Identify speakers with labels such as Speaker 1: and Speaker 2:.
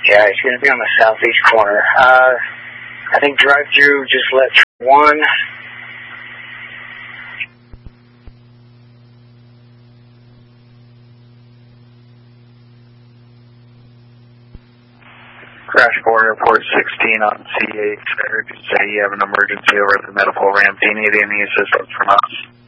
Speaker 1: Yeah, he's going to be on the southeast corner. I think drive-through just let one.
Speaker 2: Crash Board Airport 16 on CH. I heard you say you have an emergency over at the medical ramp. Do you need any assistance from us?